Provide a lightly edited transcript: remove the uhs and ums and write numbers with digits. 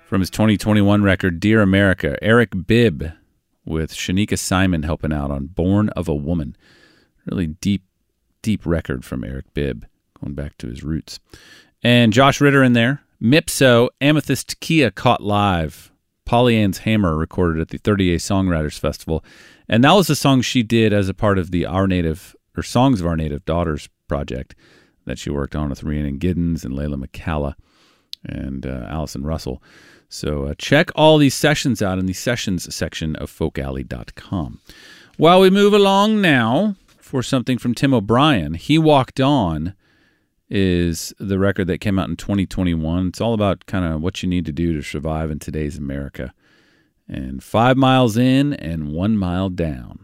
from his 2021 record, Dear America. Eric Bibb with Shanika Simon helping out on Born of a Woman. Really deep record from Eric Bibb, going back to his roots. And Josh Ritter in there. Mipso, Amethyst Kia Caught Live. Polly Ann's Hammer recorded at the 30A Songwriters Festival. And that was the song she did as a part of the Songs of Our Native Daughters project that she worked on with Rhiannon Giddens and Layla McCalla and Allison Russell. So check all these sessions out in the sessions section of folkalley.com. While we move along now for something from Tim O'Brien, He Walked On is the record that came out in 2021. It's all about kind of what you need to do to survive in today's America. And 5 miles in and 1 mile down.